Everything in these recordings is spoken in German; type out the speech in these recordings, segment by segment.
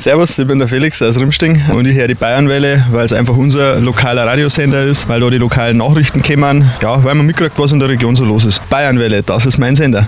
Servus, ich bin der Felix aus Rimsting und ich höre die Bayernwelle, weil es einfach unser lokaler Radiosender ist, weil da die lokalen Nachrichten kommen, ja, weil man mitkriegt, was in der Region so los ist. Bayernwelle, das ist mein Sender.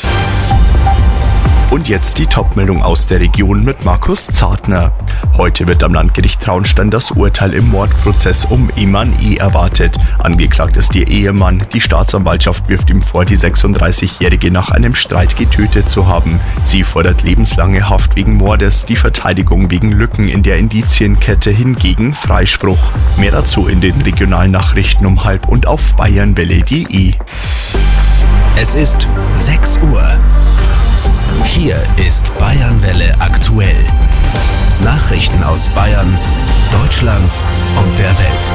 Und jetzt die Topmeldung aus der Region mit Markus Zartner. Heute wird am Landgericht Traunstein das Urteil im Mordprozess um Eman E. erwartet. Angeklagt ist ihr Ehemann. Die Staatsanwaltschaft wirft ihm vor, die 36-Jährige nach einem Streit getötet zu haben. Sie fordert lebenslange Haft wegen Mordes, die Verteidigung wegen Lücken in der Indizienkette hingegen Freispruch. Mehr dazu in den regionalen Nachrichten um 12:30 und auf bayernwelle.de. Es ist 6 Uhr. Hier ist Bayernwelle aktuell. Nachrichten aus Bayern, Deutschland und der Welt.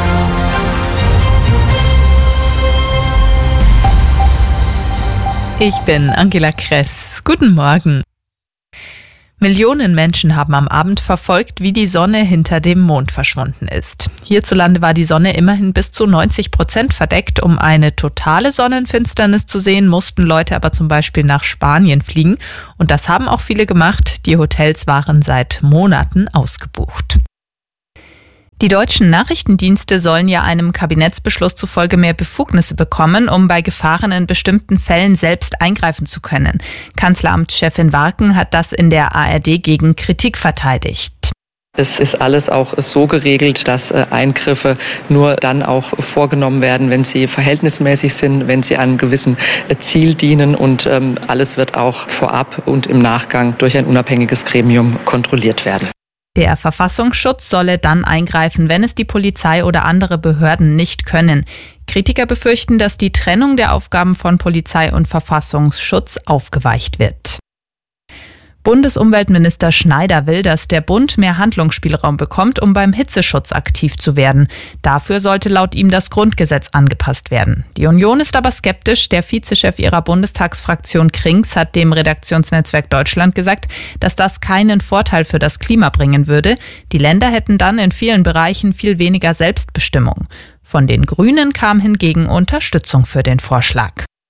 Ich bin Angela Kress. Guten Morgen. Millionen Menschen haben am Abend verfolgt, wie die Sonne hinter dem Mond verschwunden ist. Hierzulande war die Sonne immerhin bis zu 90% verdeckt. Um eine totale Sonnenfinsternis zu sehen, mussten Leute aber zum Beispiel nach Spanien fliegen. Und das haben auch viele gemacht. Die Hotels waren seit Monaten ausgebucht. Die deutschen Nachrichtendienste sollen ja einem Kabinettsbeschluss zufolge mehr Befugnisse bekommen, um bei Gefahren in bestimmten Fällen selbst eingreifen zu können. Kanzleramtschefin Warken hat das in der ARD gegen Kritik verteidigt. Es ist alles auch so geregelt, dass Eingriffe nur dann auch vorgenommen werden, wenn sie verhältnismäßig sind, wenn sie einem gewissen Ziel dienen, und alles wird auch vorab und im Nachgang durch ein unabhängiges Gremium kontrolliert werden. Der Verfassungsschutz solle dann eingreifen, wenn es die Polizei oder andere Behörden nicht können. Kritiker befürchten, dass die Trennung der Aufgaben von Polizei und Verfassungsschutz aufgeweicht wird. Bundesumweltminister Schneider will, dass der Bund mehr Handlungsspielraum bekommt, um beim Hitzeschutz aktiv zu werden. Dafür sollte laut ihm das Grundgesetz angepasst werden. Die Union ist aber skeptisch. Der Vizechef ihrer Bundestagsfraktion Krings hat dem Redaktionsnetzwerk Deutschland gesagt, dass das keinen Vorteil für das Klima bringen würde. Die Länder hätten dann in vielen Bereichen viel weniger Selbstbestimmung. Von den Grünen kam hingegen Unterstützung für den Vorschlag.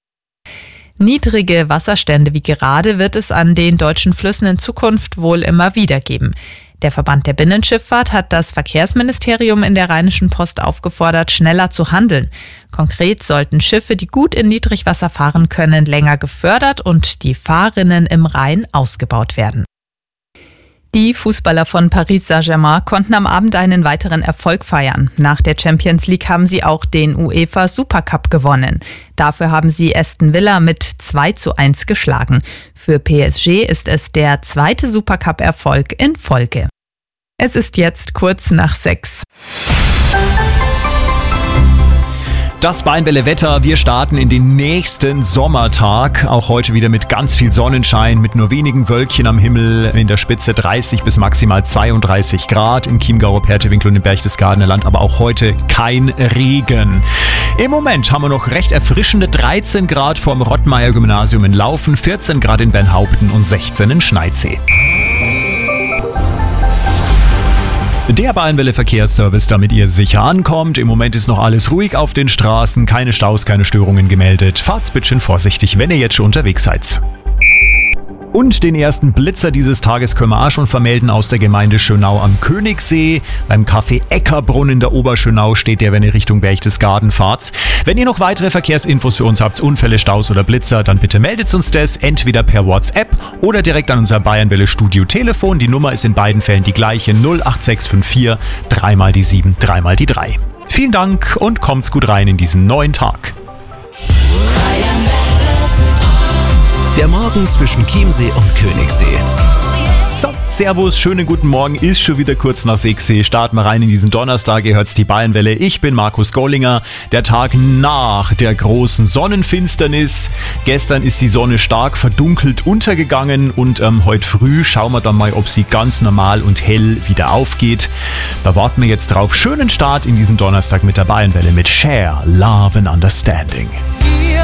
Niedrige Wasserstände wie gerade wird es an den deutschen Flüssen in Zukunft wohl immer wieder geben. Der Verband der Binnenschifffahrt hat das Verkehrsministerium in der Rheinischen Post aufgefordert, schneller zu handeln. Konkret sollten Schiffe, die gut in Niedrigwasser fahren können, länger gefördert und die Fahrrinnen im Rhein ausgebaut werden. Die Fußballer von Paris Saint-Germain konnten am Abend einen weiteren Erfolg feiern. Nach der Champions League haben sie auch den UEFA Supercup gewonnen. Dafür haben sie Aston Villa mit 2:1 geschlagen. Für PSG ist es der zweite Supercup-Erfolg in Folge. Es ist jetzt kurz nach 6. Das Bayernwelle-Wetter, wir starten in den nächsten Sommertag. Auch heute wieder mit ganz viel Sonnenschein, mit nur wenigen Wölkchen am Himmel, in der Spitze 30 bis maximal 32 Grad. Im Chiemgauer Pertewinkel und im Berchtesgadener Land aber auch heute kein Regen. Im Moment haben wir noch recht erfrischende 13 Grad vom Rottmeier-Gymnasium in Laufen, 14 Grad in Bernhaupten und 16 in Schneidsee. Der Bayernwelle-Verkehrsservice, damit ihr sicher ankommt. Im Moment ist noch alles ruhig auf den Straßen, keine Staus, keine Störungen gemeldet. Fahrt's bitte vorsichtig, wenn ihr jetzt schon unterwegs seid. Und den ersten Blitzer dieses Tages können wir auch schon vermelden aus der Gemeinde Schönau am Königssee. Beim Café Eckerbrunn in der Oberschönau steht der, wenn ihr Richtung Berchtesgaden fahrt. Wenn ihr noch weitere Verkehrsinfos für uns habt, Unfälle, Staus oder Blitzer, dann bitte meldet uns das, entweder per WhatsApp oder direkt an unser Bayernwelle Studio Telefon. Die Nummer ist in beiden Fällen die gleiche, 08654 3 die 7 3 die 3. Vielen Dank und kommt's gut rein in diesen neuen Tag. Der Morgen zwischen Chiemsee und Königssee. So, servus, schönen guten Morgen, ist schon wieder kurz nach 6. Starten wir rein in diesen Donnerstag, ihr hört's, die Bayernwelle. Ich bin Markus Gollinger, der Tag nach der großen Sonnenfinsternis. Gestern ist die Sonne stark verdunkelt untergegangen und heute früh schauen wir dann mal, ob sie ganz normal und hell wieder aufgeht. Da warten wir jetzt drauf. Schönen Start in diesen Donnerstag mit der Bayernwelle mit Share, Love and Understanding.